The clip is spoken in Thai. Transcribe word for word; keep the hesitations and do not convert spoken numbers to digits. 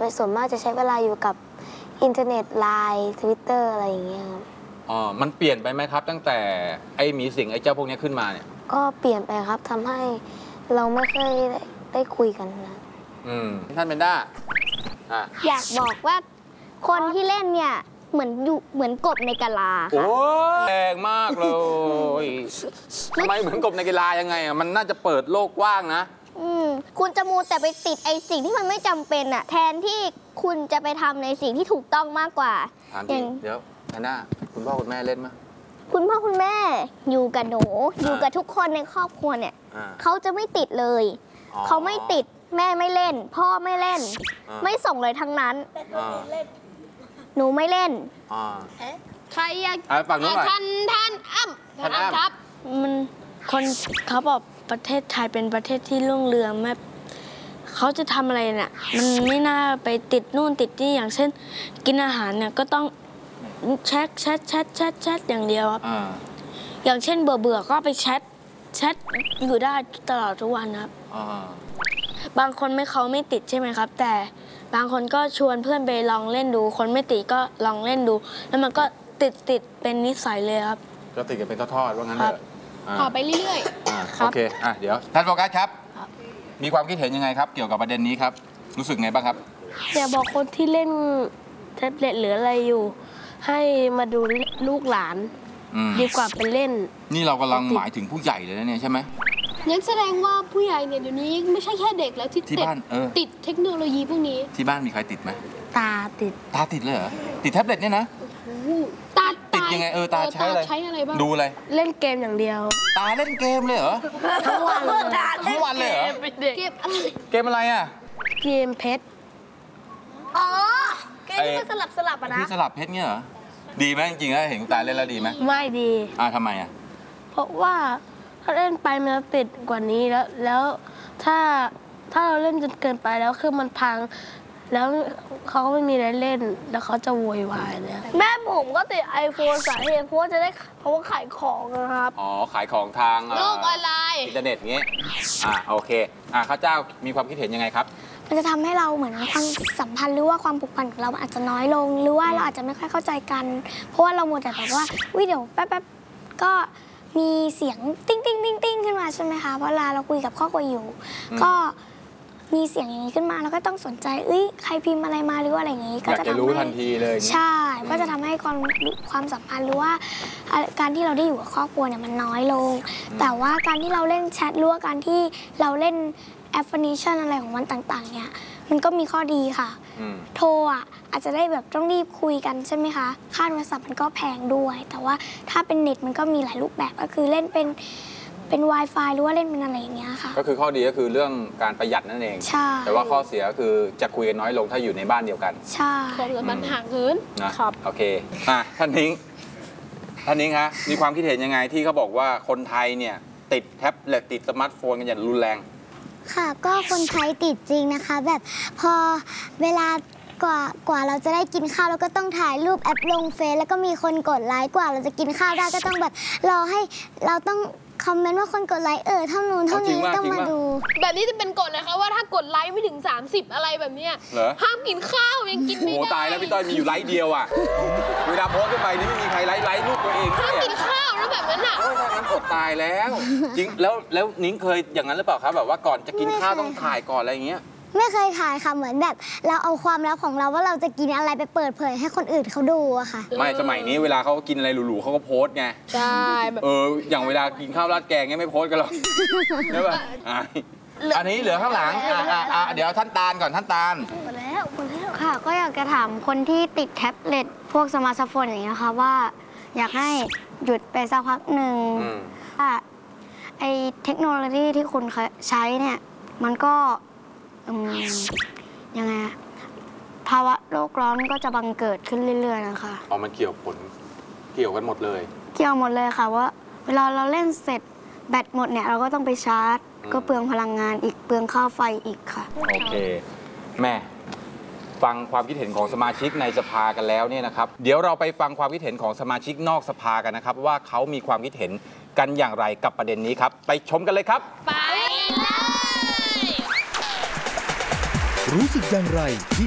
ส่วนมากจะใช้เวลาอยู่กับอินเทอร์เน็ตไลน์ทวิตเตอร์อะไรอย่างเงี้ยครับอ๋อมันเปลี่ยนไปไหมครับตั้งแต่ไอ้หมีสิงไอ้เจ้าพวกนี้ขึ้นมาเนี่ยก็เปลี่ยนไปครับทำให้เราไม่เคยได้คุยกันนะอืมท่านเบนด้าอ่ะอยากบอกว่าคนที่เล่นเนี่ยเหมือนอยู่เหมือนกบในกะลาโอ้แรงมากเลยทำไมเหมือนกบในกีฬายังไงอ่ะมันน่าจะเปิดโลกกว้างนะอืมคุณจะมูแต่ไปติดไอ้สิ่งที่มันไม่จำเป็นอ่ะแทนที่คุณจะไปทำในสิ่งที่ถูกต้องมากกว่าถามจริงเดี๋ยวแอนด้าคุณพ่อคุณแม่เล่นมั้ยคุณพ่อคุณแม่อยู่กับหนูอยู่กับทุกคนในครอบครัวเนี่ยเขาจะไม่ติดเลยเขาไม่ติดแม่ไม่เล่นพ่อไม่เล่นไม่ส่งเลยทั้งนั้นหนูไม่เล่นใครอยากฟังหน่อยท่านท่านอ้ำท่านอ้ำครับมันคนเขาบอกประเทศไทยเป็นประเทศที่รุ่งเรืองแม่เขาจะทำอะไรเนี่ยมันไม่น่าไปติดนู่นติดนี่อย่างเช่นกินอาหารเนี่ยก็ต้องแชทแชทแชทแชทแชทอย่างเดียวครับอย่างเช่นเบื่อเบื่อก็ไปแชทแชทอยู่ได้ตลอดทุกวันครับบางคนไม่เขาไม่ติดใช่ไหมครับแต่บางคนก็ชวนเพื่อนไปลองเล่นดูคนไม่ติดก็ลองเล่นดูแล้วมันก็ติดติดเป็นนิสัยเลยครับก็ติดกันเป็นทอดๆว่างั้นเลยต่อไปเรื่อยๆโอเคอ่ะเดี๋ยวท่านโฟกัสครับมีความคิดเห็นยังไงครับเกี่ยวกับประเด็นนี้ครับรู้สึกไงบ้างครับอยากบอกคนที่เล่นแท็บเล็ตหรืออะไรอยู่ให้มาดูลูกหลานดีกว่าไปเล่นนี่เรากำลังหมายถึงผู้ใหญ่เลยนะเนี่ยใช่ไหมงั้นแสดงว่าผู้ใหญ่เนี่ยเดี๋ยวนี้ไม่ใช่แค่เด็กแล้วที่ติดติดเทคโนโลยีพวกนี้ที่บ้านมีใครติดไหมตาติดตาติดเลยเหรอติดแท็บเล็ตเนี่ยนะตาติดยังไงเออตาใช้อะไรใช้อะไรบ้างดูอะไรเล่นเกมอย่างเดียวตาเล่นเกมเลยเหรอทั้งวันทั้งวันเลยเหรอเกมอะไรเกมอะไรอ่ะเกมเพชรอ๋อเกมที่มันสลับสลับอะนะที่สลับเพชรเนี่ยเหรอดีไหมจริงๆแล้วเห็นตาเล่นแล้วดีไหมไม่ดีอ่าทำไมอ่ะเพราะว่าถ้าเล่นไปมันจะติดกว่านี้แล้วแล้วถ้าถ้าเราเล่นจนเกินไปแล้วคือมันพังแล้วเขาก็ไม่มีอะไรเล่นแล้วเขาจะโวยวายเนี่ยแม่ผมก็ติดไอโฟนสาเหตุเพราะว่าจะได้เพราะว่าขายของนะครับอ๋อขายของทางโลกออนไลน์อินเทอร์เน็ตเงี้ยอ่าโอเคอ่าข้าเจ้ามีความคิดเห็นยังไงครับมันจะทำให้เราเหมือนความสัมพันธ์หรือว่าความผูกพันของเราอาจจะน้อยลงหรือว่าเราอาจจะไม่ค่อยเข้าใจกันเพราะว่าเราโมแต่แบบว่าวิเดี๋ยวแป๊บๆก็มีเสียงติ้งติ้งติ้งติ้งขึ้นมาใช่ไหมคะเพราะเวลาเราคุยกับครอบครัวอยู่ก็มีเสียงอย่างนี้ขึ้นมาแล้วก็ต้องสนใจเอ้ยใครพิมพ์อะไรมาหรือว่าอะไรอย่างนี้ก็จะรู้ทันทีเลยใช่ก็จะทำให้ความความสัมพันธ์หรือว่าการที่เราได้อยู่กับครอบครัวเนี่ยมันน้อยลงแต่ว่าการที่เราเล่นแชทหรือว่าการที่เราเล่นแอปพลิเคชันอะไรของมันต่างๆเนี่ยมันก็มีข้อดีค่ะโทรอ่ะอาจจะได้แบบต้องรีบคุยกันใช่ไหมคะค่าโทรศัพท์มันก็แพงด้วยแต่ว่าถ้าเป็นเน็ตมันก็มีหลายรูปแบบก็คือเล่นเป็นเป็น Wi-Fi หรือว่าเล่นเป็นอะไรอย่างเงี้ยค่ะก็คือข้อดีก็คือเรื่องการประหยัดนั่นเองใช่แต่ว่าข้อเสียคือจะคุยกันน้อยลงถ้าอยู่ในบ้านเดียวกันใช่ความสัมพันธ์ห่างเหินนะครับโอเคอ่ะท่านนิ้งท่านนิ้งคะมีความคิดเห็นยังไงที่เขาบอกว่าคนไทยเนี่ยติดแท็บเล็ตติดสมาร์ทโฟนกันอย่างรุนแรงค่ะก็คนไทยติดจริงนะคะแบบพอเวลากว่ากว่าเราจะได้กินข้าวเราก็ต้องถ่ายรูปแอปลงเฟซแล้วก็มีคนกดไลค์กว่าเราจะกินข้าวได้ก็ต้องแบบรอให้เราต้องคอมเมนต์ว่าคนกดไลค์เออเท่านู้นเท่านี้ต้องมาดูแบบนี้จะเป็นกฎเลยคะว่าถ้ากดไลค์ไม่ถึงสามสิบอะไรแบบนี้ห้ามกินข้าวยังกินไม่ได้โอ้ตายแล้วพี่ต้อยมีอยู่ไลค์เดียวอ่ะเวลาโพสต์ขึ้นไปนี่ไม่มีใครไลค์ไลค์รูปตัวเองห้ามกินข้าวแล้วแบบนั้นอ่ะโอ้ยถ้างั้นอดตายแล้วจริงแล้วแล้วนิ้งเคยอย่างนั้นหรือเปล่าครับแบบว่าก่อนจะกินข้าวต้องถ่ายก่อนอะไรอย่างเงี้ยไม่เคยถ่ายค่ะเหมือนแบบเราเอาความลับของเราว่าเราจะกินอะไรไปเปิดเผยให้คนอื่นเขาดูอะค่ะไม่สมัยนี้เวลาเขากินอะไรหรูๆเขาก็โพสต์ไงใช่เอออย่างเวลากินข้าวราดแกงเงี้ยไม่โพสต์กันหรอกใช่ป่ะอันนี้เหลือข้างหลังอ่าเดี๋ยวท่านตาลก่อนท่านตาลหมดแล้วหมดแล้วค่ะก็อยากจะถามคนที่ติดแท็บเล็ตพวกสมาร์ทโฟนอย่างเงี้ยค่ะว่าอยากให้หยุดไปสักพักหนึ่งว่าไอเทคโนโลยีที่คุณใช้เนี่ยมันก็ยังไงภาวะโลกร้อนก็จะบังเกิดขึ้นเรื่อยๆนะคะอ๋อมันเกี่ยวผลเกี่ยวกันหมดเลยเกี่ยวหมดเลยค่ะว่าเวลาเราเล่นเสร็จแบตหมดเนี่ยเราก็ต้องไปชาร์จก็เปลืองพลังงานอีกเปลืองค่าไฟอีกค่ะโอเคแม่ฟังความคิดเห็นของสมาชิกในสภากันแล้วเนี่ยนะครับเดี๋ยวเราไปฟังความคิดเห็นของสมาชิกนอกสภากันนะครับว่าเขามีความคิดเห็นกันอย่างไรกับประเด็นนี้ครับไปชมกันเลยครับไปเลยรู้สึกอย่างไรที่